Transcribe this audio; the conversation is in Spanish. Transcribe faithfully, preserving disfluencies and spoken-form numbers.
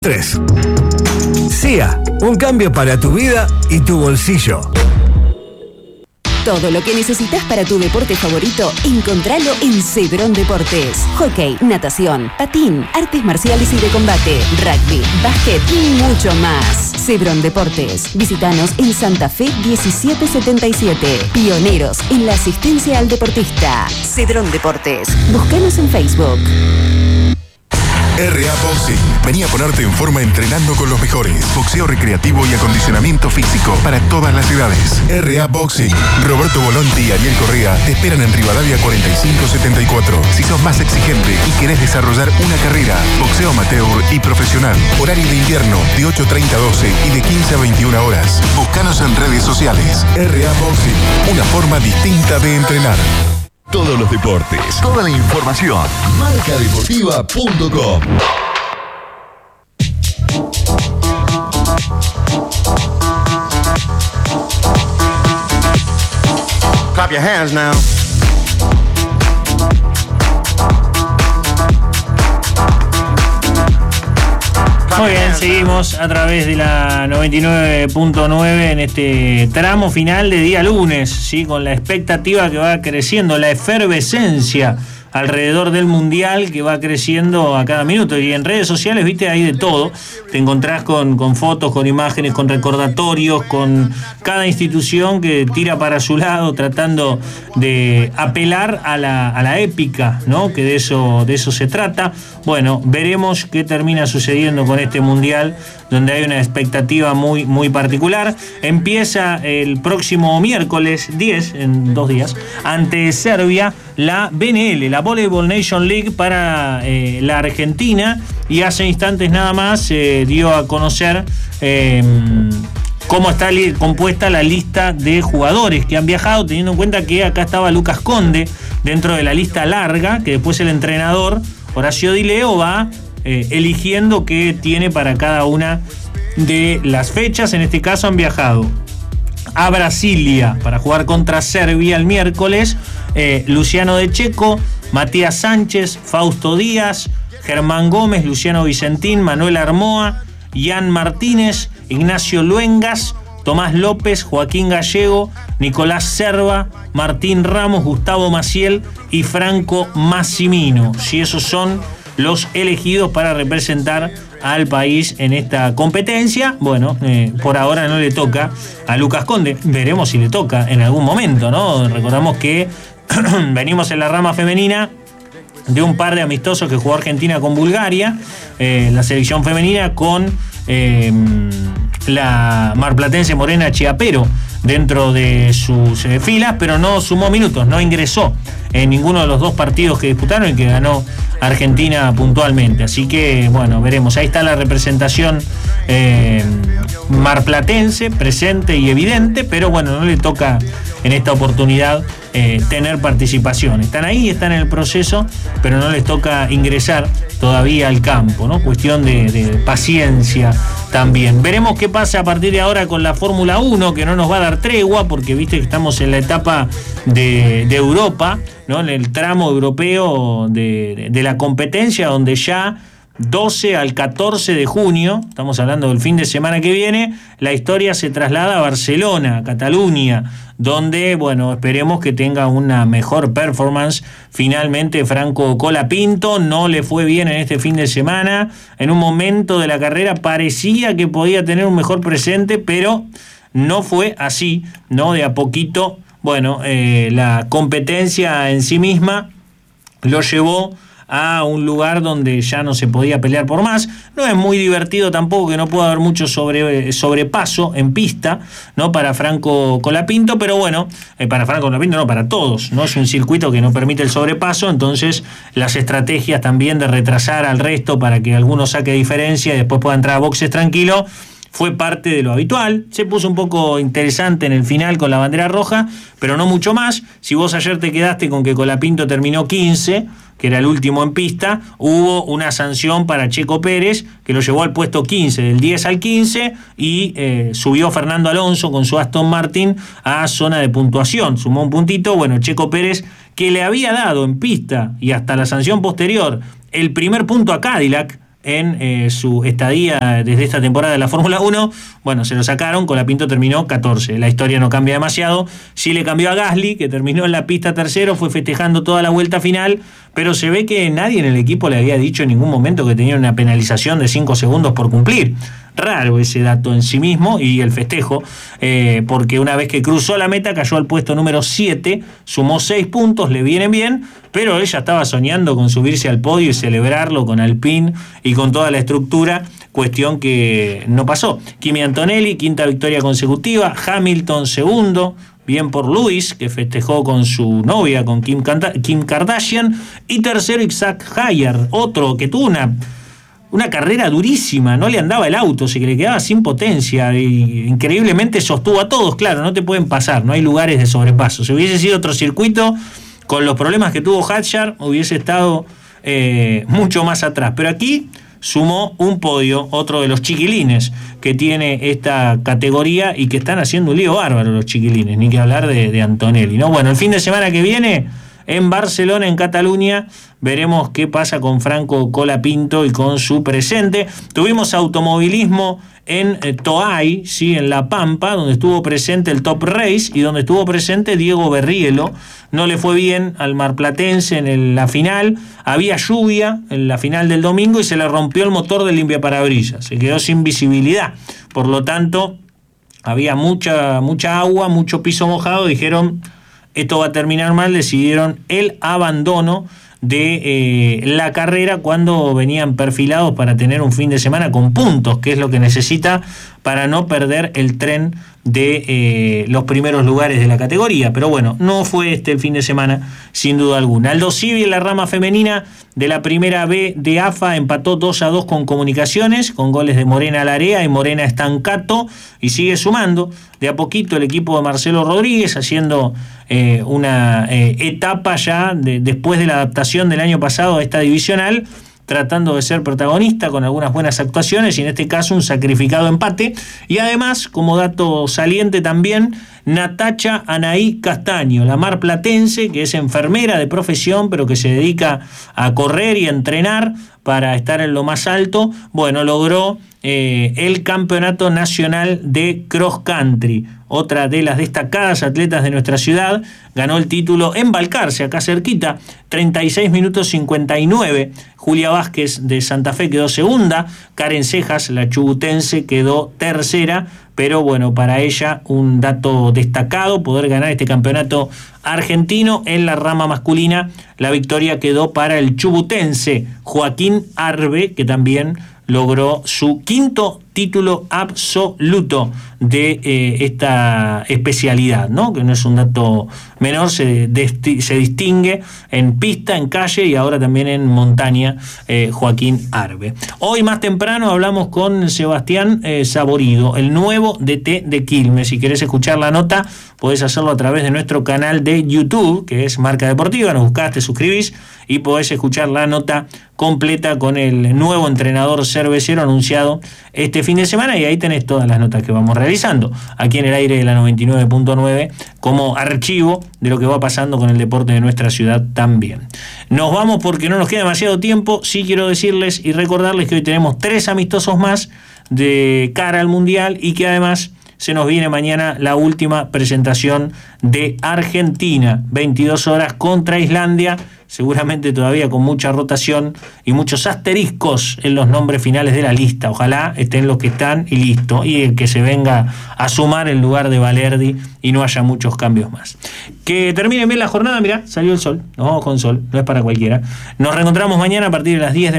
tres. C I A, un cambio para tu vida y tu bolsillo. Todo lo que necesitas para tu deporte favorito, encontralo en Cedrón Deportes. Hockey, natación, patín, artes marciales y de combate, rugby, básquet y mucho más. Cedrón Deportes. Visítanos en Santa Fe diecisiete setenta y siete. Pioneros en la asistencia al deportista. Cedrón Deportes. Búscanos en Facebook. R A Boxing. Vení a ponerte en forma entrenando con los mejores. Boxeo recreativo y acondicionamiento físico para todas las edades. R A Boxing. Roberto Volonti y Ariel Correa te esperan en Rivadavia cuarenta y cinco setenta y cuatro. Si sos más exigente y querés desarrollar una carrera, boxeo amateur y profesional. Horario de invierno de ocho treinta a doce y de quince a veintiuna horas. Búscanos en redes sociales. R A Boxing. Una forma distinta de entrenar. Todos los deportes, toda la información. marca deportiva punto com. Clap your hands now. Muy bien, seguimos a través de la noventa y nueve punto nueve en este tramo final de día lunes, ¿sí? Con la expectativa que va creciendo, la efervescencia alrededor del Mundial que va creciendo a cada minuto. Y en redes sociales, viste, hay de todo. Te encontrás con, con fotos, con imágenes, con recordatorios, con cada institución que tira para su lado tratando de apelar a la, a la épica, ¿no? Que de eso, de eso se trata. Bueno, veremos qué termina sucediendo con este Mundial, donde hay una expectativa muy, muy particular. Empieza el próximo miércoles diez, en dos días, ante Serbia, la B N L, la Volleyball Nation League para eh, la Argentina, y hace instantes nada más se eh, dio a conocer eh, cómo está li- compuesta la lista de jugadores que han viajado, teniendo en cuenta que acá estaba Lucas Conde dentro de la lista larga, que después el entrenador Horacio Di Leo va eh, eligiendo qué tiene para cada una de las fechas. En este caso han viajado a Brasilia para jugar contra Serbia el miércoles eh, Luciano De Checo, Matías Sánchez, Fausto Díaz, Germán Gómez, Luciano Vicentín, Manuel Armoa, Ian Martínez, Ignacio Luengas, Tomás López, Joaquín Gallego, Nicolás Serva, Martín Ramos, Gustavo Maciel y Franco Massimino. Si esos son los elegidos para representar al país en esta competencia. Bueno, eh, por ahora no le toca a Lucas Conde. Veremos si le toca en algún momento, ¿no? Recordamos que venimos en la rama femenina de un par de amistosos que jugó Argentina con Bulgaria, eh, la selección femenina con eh, la marplatense Morena Chiapero dentro de sus eh, filas, pero no sumó minutos, no ingresó en ninguno de los dos partidos que disputaron y que ganó Argentina puntualmente. Así que, bueno, veremos. Ahí está la representación eh, marplatense, presente y evidente, pero bueno, no le toca en esta oportunidad eh, tener participación. Están ahí, están en el proceso, pero no les toca ingresar todavía al campo, ¿no? Cuestión de, de paciencia también. Veremos qué pasa a partir de ahora con la Fórmula uno, que no nos va a dar tregua, porque viste que estamos en la etapa de, de Europa, ¿no? En el tramo europeo de, de, de la competencia, donde ya doce al catorce de junio, estamos hablando del fin de semana que viene, la historia se traslada a Barcelona, a Cataluña, donde, bueno, esperemos que tenga una mejor performance finalmente Franco Colapinto. No le fue bien en este fin de semana, en un momento de la carrera parecía que podía tener un mejor presente, pero no fue así, ¿no? De a poquito, bueno, eh, la competencia en sí misma lo llevó a un lugar donde ya no se podía pelear por más. No es muy divertido tampoco, que no pueda haber mucho sobre, sobrepaso en pista, ¿no? Para Franco Colapinto, pero bueno, eh, para Franco Colapinto no, para todos, ¿no? Es un circuito que no permite el sobrepaso, entonces las estrategias también de retrasar al resto para que alguno saque diferencia y después pueda entrar a boxes tranquilo, fue parte de lo habitual. Se puso un poco interesante en el final con la bandera roja, pero no mucho más. Si vos ayer te quedaste con que Colapinto terminó quince, que era el último en pista, hubo una sanción para Checo Pérez, que lo llevó al puesto quince, del diez al quince, y eh, subió Fernando Alonso con su Aston Martin a zona de puntuación. Sumó un puntito. Bueno, Checo Pérez, que le había dado en pista y hasta la sanción posterior el primer punto a Cadillac, en eh, su estadía desde esta temporada de la Fórmula uno. Bueno, se lo sacaron, Colapinto terminó catorce. La historia no cambia demasiado. Sí le cambió a Gasly, que terminó en la pista tercero, fue festejando toda la vuelta final, pero se ve que nadie en el equipo le había dicho en ningún momento que tenía una penalización de cinco segundos por cumplir. Raro ese dato en sí mismo y el festejo, eh, porque una vez que cruzó la meta cayó al puesto número siete, sumó seis puntos, le vienen bien, pero ella estaba soñando con subirse al podio y celebrarlo con Alpine y con toda la estructura, cuestión que no pasó. Kimi Antonelli, quinta victoria consecutiva, Hamilton segundo, bien por Lewis, que festejó con su novia, con Kim, Kim Kardashian, y tercero Isaac Hayar, otro que tuvo una... Una carrera durísima, no le andaba el auto, se que le quedaba sin potencia y increíblemente sostuvo a todos, claro, no te pueden pasar, no hay lugares de sobrepaso. Si hubiese sido otro circuito, con los problemas que tuvo Hadjar, hubiese estado eh, mucho más atrás. Pero aquí sumó un podio, otro de los chiquilines que tiene esta categoría y que están haciendo un lío bárbaro los chiquilines, ni que hablar de, de Antonelli, ¿no? Bueno, el fin de semana que viene, en Barcelona, en Cataluña, veremos qué pasa con Franco Colapinto y con su presente. Tuvimos automovilismo en eh, Toay, ¿sí? En La Pampa, donde estuvo presente el Top Race y donde estuvo presente Diego Berrielo. No le fue bien al marplatense en el, la final. Había lluvia en la final del domingo y se le rompió el motor del limpiaparabrisas. Se quedó sin visibilidad. Por lo tanto, había mucha, mucha agua, mucho piso mojado. Dijeron, esto va a terminar mal. Decidieron el abandono de eh, la carrera cuando venían perfilados para tener un fin de semana con puntos, que es lo que necesita para no perder el tren de eh, los primeros lugares de la categoría. Pero bueno, no fue este el fin de semana, sin duda alguna. Aldo Civi, en la rama femenina de la primera B de A F A, empató dos a dos con Comunicaciones, con goles de Morena Larea y Morena Estancato, y sigue sumando de a poquito el equipo de Marcelo Rodríguez, haciendo eh, una eh, etapa ya de, después de la adaptación del año pasado a esta divisional, tratando de ser protagonista con algunas buenas actuaciones y en este caso un sacrificado empate. Y además, como dato saliente también, Natacha Anaí Castaño, la marplatense, que es enfermera de profesión, pero que se dedica a correr y a entrenar para estar en lo más alto, bueno, logró eh, el campeonato nacional de cross country. Otra de las destacadas atletas de nuestra ciudad, ganó el título en Balcarce, acá cerquita, treinta y seis minutos cincuenta y nueve. Julia Vázquez de Santa Fe quedó segunda, Karen Cejas, la chubutense, quedó tercera, pero bueno, para ella un dato destacado, poder ganar este campeonato argentino. En la rama masculina, la victoria quedó para el chubutense Joaquín Arbe, que también logró su quinto título absoluto de eh, esta especialidad, ¿no? Que no es un dato menor, se, desti- se distingue en pista, en calle y ahora también en montaña, eh, Joaquín Arbe. Hoy más temprano hablamos con Sebastián eh, Saborido, el nuevo D T de Quilmes. Si querés escuchar la nota, podés hacerlo a través de nuestro canal de YouTube, que es Marca Deportiva, nos buscás, te suscribís y podés escuchar la nota completa con el nuevo entrenador cervecero anunciado este fin de semana, y ahí tenés todas las notas que vamos realizando aquí en el aire de la noventa y nueve punto nueve como archivo de lo que va pasando con el deporte de nuestra ciudad también. Nos vamos porque no nos queda demasiado tiempo. Sí quiero decirles y recordarles que hoy tenemos tres amistosos más de cara al Mundial y que además se nos viene mañana la última presentación de Argentina, veintidós horas contra Islandia, seguramente todavía con mucha rotación y muchos asteriscos en los nombres finales de la lista. Ojalá estén los que están y listo, y el que se venga a sumar en lugar de Valerdi y no haya muchos cambios más. Que terminen bien la jornada. Mirá, salió el sol, nos vamos con sol, no es para cualquiera. Nos reencontramos mañana a partir de las diez de la